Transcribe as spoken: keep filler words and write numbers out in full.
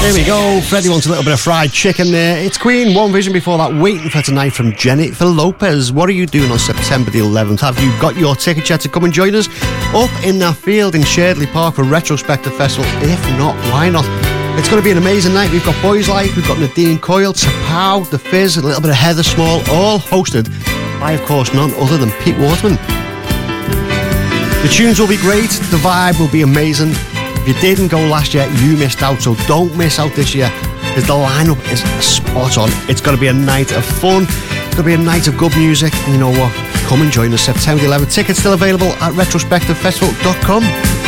There we go. Freddie wants a little bit of fried chicken there. It's Queen, One Vision before that. Waiting for Tonight from Jennifer Lopez. What are you doing on September the eleventh? Have you got your ticket yet to come and join us up in that field in Sherdley Park for Retrospective Festival? If not, why not? It's going to be an amazing night. We've got Boys Like, we've got Nadine Coyle, Tapau, The Fizz, a little bit of Heather Small, all hosted by, of course, none other than Pete Waterman. The tunes will be great. The vibe will be amazing. If you didn't go last year, you missed out, so don't miss out this year, because the lineup is spot on. It's going to be a night of fun. It's going to be a night of good music. And you know what? Come and join us September the eleventh. Tickets still available at retrospective festival dot com.